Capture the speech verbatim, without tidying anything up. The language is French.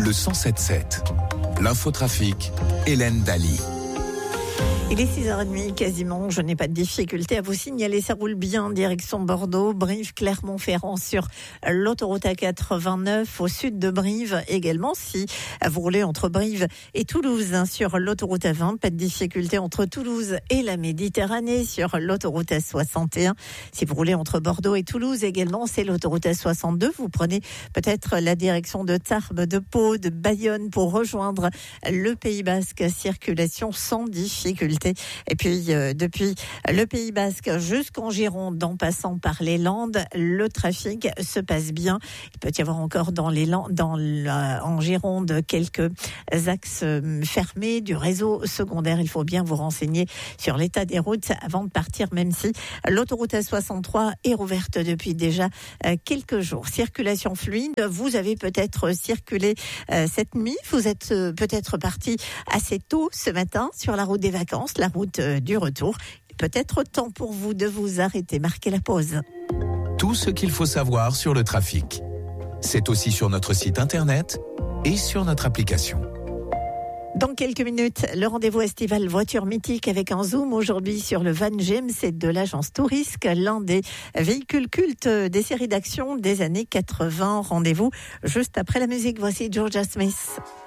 le cent sept sept. L'infotrafic, Hélène Daly. Il est six heures trente quasiment, je n'ai pas de difficulté à vous signaler, ça roule bien, direction Bordeaux, Brive, Clermont-Ferrand sur l'autoroute A quatre-vingt-neuf au sud de Brive également. Si vous roulez entre Brive et Toulouse hein, sur l'autoroute A vingt, pas de difficulté entre Toulouse et la Méditerranée sur l'autoroute A soixante et un. Si vous roulez entre Bordeaux et Toulouse également, c'est l'autoroute A soixante-deux. Vous prenez peut-être la direction de Tarbes, de Pau, de Bayonne pour rejoindre le Pays Basque, circulation sans difficulté. Et puis, euh, depuis le Pays Basque jusqu'en Gironde, en passant par les Landes, le trafic se passe bien. Il peut y avoir encore dans les Landes, dans la, en Gironde, quelques axes fermés du réseau secondaire. Il faut bien vous renseigner sur l'état des routes avant de partir, même si l'autoroute A soixante-trois est rouverte depuis déjà euh, quelques jours. Circulation fluide. Vous avez peut-être circulé euh, cette nuit. Vous êtes euh, peut-être parti assez tôt ce matin sur la route des vacances, la route du retour. Peut-être temps pour vous de vous arrêter, marquer la pause. Tout ce qu'il faut savoir sur le trafic. C'est aussi sur notre site internet et sur notre application. Dans quelques minutes, le rendez-vous estival voiture mythique avec un zoom aujourd'hui sur le Van G M sept de l'agence Tourisque, l'un des véhicules cultes des séries d'action des années quatre-vingts. Rendez-vous juste après la musique. Voici Georgia Smith.